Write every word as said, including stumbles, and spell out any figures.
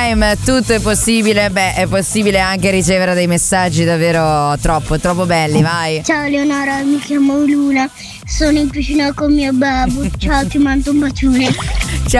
Time, tutto è possibile. Beh, è possibile anche ricevere dei messaggi davvero troppo, troppo belli, vai. Ciao Leonora, mi chiamo Luna, sono in piscina con mio babbo. Ciao, ti mando un bacione. Ciao